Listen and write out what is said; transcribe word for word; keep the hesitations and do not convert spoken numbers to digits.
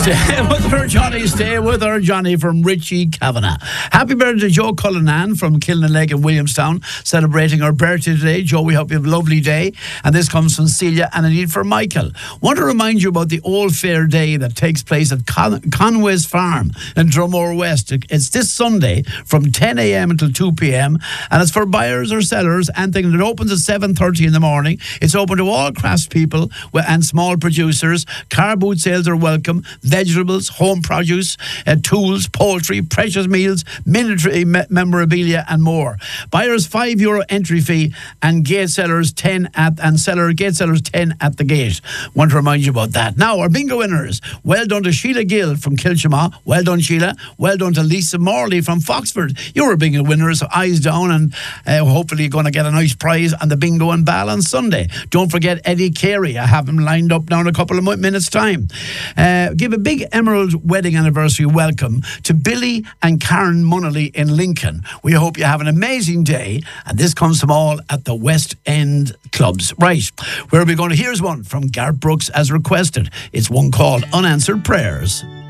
Stay with her, Johnny. Stay with her, Johnny, from Richie Kavanagh. Happy birthday to Joe Cullinan from Kilnalake in Williamstown, celebrating her birthday today. Joe, we hope you have a lovely day. And this comes from Celia and indeed for Michael. Want to remind you about the Old Fair Day that takes place at Con- Conway's Farm in Drumore West. It's this Sunday from ten a.m. until two p.m. and it's for buyers or sellers. And it opens at seven thirty in the morning. It's open to all craftspeople and small producers. Car boot sales are welcome. Vegetables, home produce, uh, tools, poultry, precious meals, military me- memorabilia and more. Buyers five euro entry fee and gate sellers ten at and seller gate sellers ten at the gate. Want to remind you about that. Now our bingo winners. Well done to Sheila Gill from Kilchama. Well done, Sheila. Well done to Lisa Morley from Foxford. You're a bingo winner, so eyes down, and uh, hopefully you're going to get a nice prize on the bingo and ball on Sunday. Don't forget Eddie Carey. I have him lined up now in a couple of minutes time. Uh, give a big Emerald wedding anniversary welcome to Billy and Karen Munnelly in Lincoln. We hope you have an amazing day, and this comes from all at the West End clubs. Right, where are we going to? Here's one from Garth Brooks as requested. It's one called Unanswered Prayers.